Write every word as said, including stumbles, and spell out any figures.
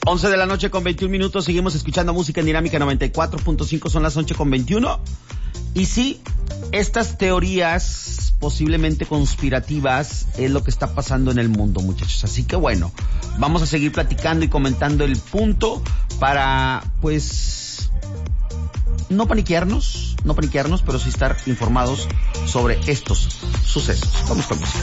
once de la noche con veintiún minutos, seguimos escuchando música en Dinámica noventa y cuatro punto cinco, son las once con veintiuno. Y sí, estas teorías posiblemente conspirativas es lo que está pasando en el mundo, muchachos. Así que bueno, vamos a seguir platicando y comentando el punto para, pues, no paniquearnos, no paniquearnos, pero sí estar informados sobre estos sucesos. Vamos con música.